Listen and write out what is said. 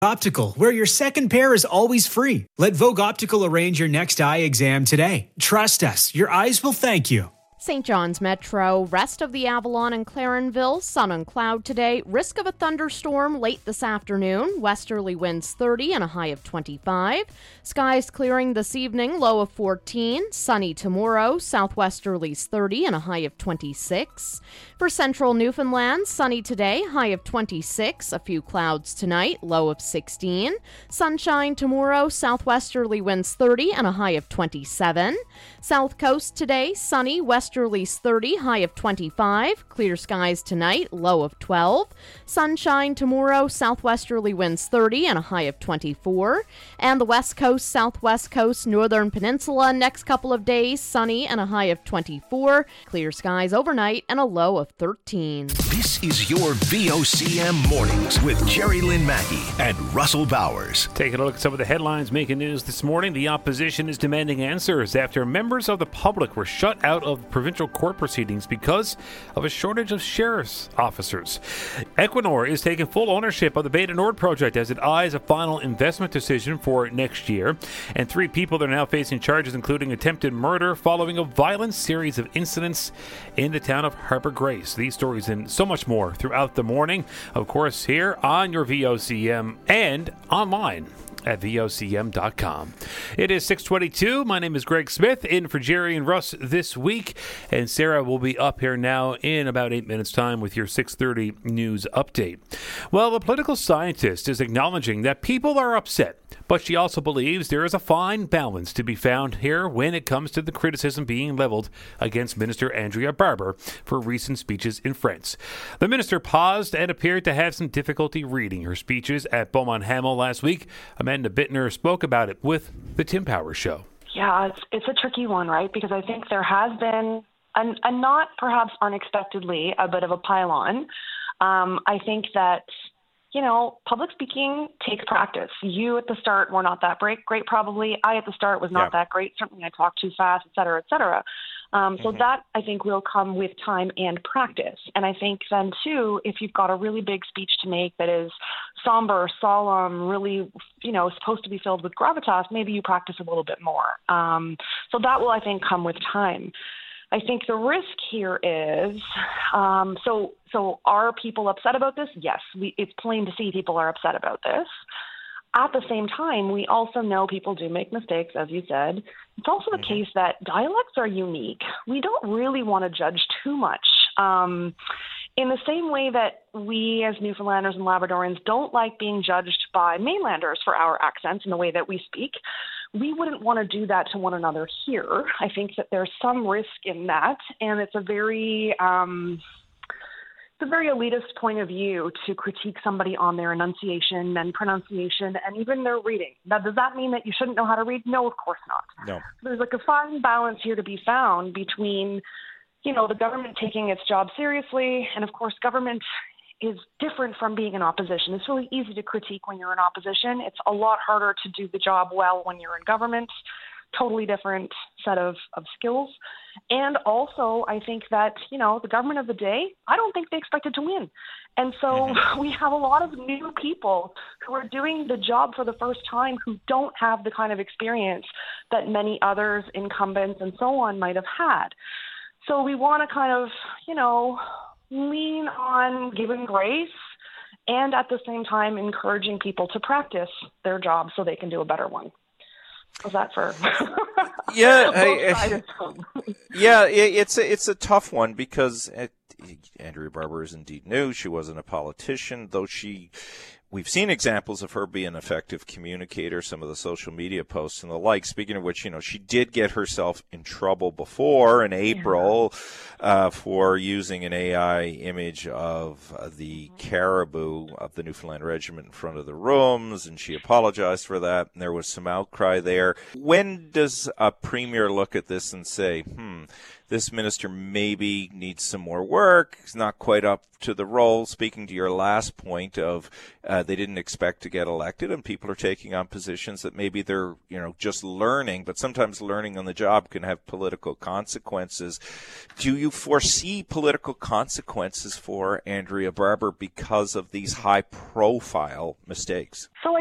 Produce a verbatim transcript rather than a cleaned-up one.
Optical, where your second pair is always free. Let Vogue Optical arrange your next eye exam today. Trust us, your eyes will thank you. Saint John's Metro, rest of the Avalon and Clarenville, sun and cloud today. Risk of a thunderstorm late this afternoon. Westerly winds thirty and a high of twenty-five. Skies clearing this evening, low of fourteen. Sunny tomorrow, southwesterlies thirty and a high of twenty-six. For central Newfoundland, sunny today, high of twenty-six. A few clouds tonight, low of sixteen. Sunshine tomorrow, southwesterly winds thirty and a high of twenty-seven. South Coast today, sunny, westerlies thirty, high of twenty-five. Clear skies tonight, low of twelve. Sunshine tomorrow, southwesterly winds thirty and a high of twenty-four. And the West Coast, Southwest Coast, Northern Peninsula, next couple of days, sunny and a high of twenty-four. Clear skies overnight and a low of thirteen. This is your V O C M Mornings with Jerry Lynn Mackey and Russell Bowers. Taking a look at some of the headlines making news this morning. The opposition is demanding answers after members of the public were shut out of provincial court proceedings because of a shortage of sheriff's officers. Equinor is taking full ownership of the Beta Nord project as it eyes a final investment decision for next year. And three people are now facing charges, including attempted murder following a violent series of incidents in the town of Harbour Grace. These stories and so much more throughout the morning, of course, here on your V O C M and online at V O C M dot com. It is six twenty-two. My name is Greg Smith, in for Jerry and Russ this week. And Sarah will be up here now in about eight minutes' time with your six thirty news update. Well, the political scientist is acknowledging that people are upset, but she also believes there is a fine balance to be found here when it comes to the criticism being leveled against Minister Andrea Barber for recent speeches in France. The minister paused and appeared to have some difficulty reading her speeches at Beaumont Hamel last week. Amanda Bittner spoke about it with the Tim Powers Show. Yeah, it's it's a tricky one, right? Because I think there has been, and and not perhaps unexpectedly, a bit of a pile-on. Um, I think that, you know, public speaking takes practice. You at the start were not that great, great probably. I at the start was not yeah. that great. Certainly I talked too fast, et cetera, et cetera. Um, so mm-hmm. that, I think, will come with time and practice. And I think then, too, if you've got a really big speech to make that is somber, solemn, really, you know, supposed to be filled with gravitas, maybe you practice a little bit more. Um, so that will, I think, come with time. I think the risk here is, um, so so are people upset about this? Yes, we, it's plain to see people are upset about this. At the same time, we also know people do make mistakes, as you said. It's also the case that dialects are unique. We don't really want to judge too much. Um, in the same way that we as Newfoundlanders and Labradorians don't like being judged by mainlanders for our accents and the way that we speak, we wouldn't want to do that to one another here. I think that there's some risk in that, and it's a very... Um, It's a very elitist point of view to critique somebody on their enunciation and pronunciation and even their reading. Now, does that mean that you shouldn't know how to read? No, of course not. No. There's like a fine balance here to be found between, you know, the government taking its job seriously, and of course, government is different from being in opposition. It's really easy to critique when you're in opposition. It's a lot harder to do the job well when you're in government. Totally different set of, of skills. And also, I think that, you know, the government of the day, I don't think they expected to win. And so mm-hmm. we have a lot of new people who are doing the job for the first time who don't have the kind of experience that many others, incumbents and so on, might have had. So we want to kind of, you know, lean on giving grace and at the same time encouraging people to practice their job so they can do a better one. How's that for? yeah, I, I, yeah, it, it's a, it's a tough one because it, Andrea Barber is indeed new. She wasn't a politician, though she. We've seen examples of her being an effective communicator, some of the social media posts and the like. Speaking of which, you know, she did get herself in trouble before in April yeah. uh, for using an A I image of uh, the caribou of the Newfoundland Regiment in front of the rooms, and she apologized for that, and there was some outcry there. When does a premier look at this and say, hmm, this minister maybe needs some more work, he's not quite up to the role, speaking to your last point of uh, Uh, they didn't expect to get elected, and people are taking on positions that maybe they're, you know, just learning, but sometimes learning on the job can have political consequences. Do you foresee political consequences for Andrea Barber because of these high-profile mistakes? So